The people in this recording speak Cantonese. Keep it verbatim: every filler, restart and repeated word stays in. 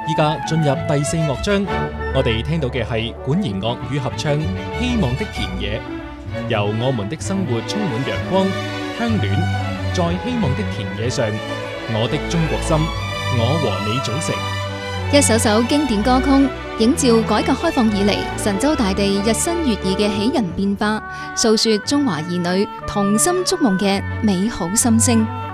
依家進入第四樂章，我哋聽到嘅係管弦樂與合唱《希望的田野》，由我們的生活充滿陽光、香暖，在希望的田野上，我的中國心，我和你組成。 一首首經典歌曲，映照改革開放以嚟神州大地日新月異嘅喜人變化，訴說中華兒女童心築夢嘅美好心聲。